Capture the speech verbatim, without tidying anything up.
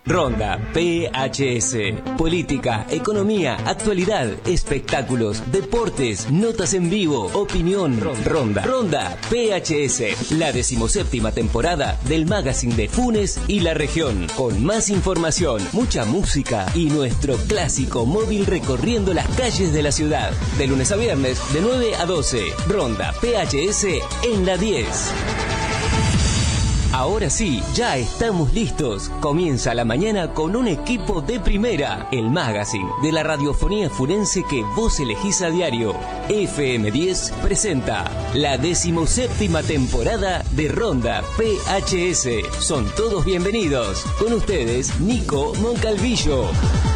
Ronda P H S. Política, economía, actualidad, espectáculos, deportes, notas en vivo, opinión. Ronda. Ronda P H S. La decimoséptima temporada del magazine de Funes y la región. Con más información, mucha música y nuestro clásico móvil recorriendo las calles de la ciudad. De lunes a viernes, de nueve a doce. Ronda P H S en la diez. Ahora sí, ya estamos listos. Comienza la mañana con un equipo de primera. El magazine de la radiofonía funense que vos elegís a diario. F M diez presenta la decimoséptima temporada de Ronda P H S. Son todos bienvenidos. Con ustedes, Nico Moncalvillo.